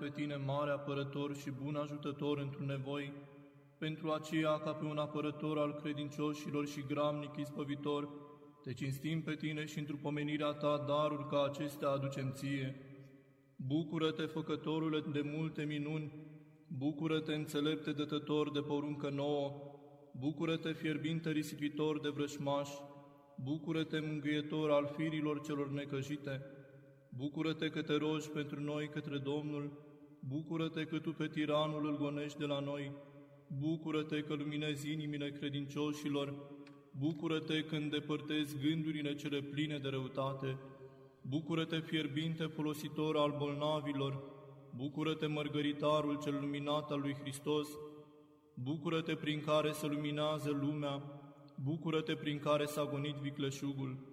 pe tine mare apărător și bun ajutător într-un nevoi, pentru aceea ca pe un apărător al credincioșilor și gramnic izbăvitor, te cinstim pe tine și într-o pomenirea ta daruri ca acestea aducem ție. Bucură-te, făcătorule de multe minuni, bucură-te, înțelepte dătător de poruncă nouă, bucură-te, fierbinte risipitor de vrășmași, bucură-te, mângâietor al firilor celor necăjite, bucură-te că te rogi pentru noi către Domnul, bucură-te că tu pe tiranul îl gonești de la noi, bucură-te că luminezi inimile credincioșilor, bucură-te că îndepărtezi gândurile cele pline de răutate, bucură-te, fierbinte folositor al bolnavilor, bucură-te, mărgăritarul cel luminat al lui Hristos, bucură-te prin care se luminează lumea, bucură-te prin care s-a gonit vicleșugul.